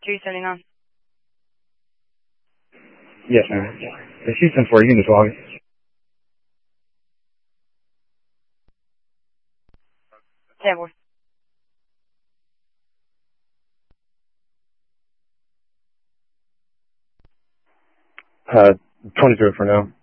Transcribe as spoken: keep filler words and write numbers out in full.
two seventy-nine. Yes, ma'am. It's Houston for unit log. Yeah, boy. Uh, twenty-two for now.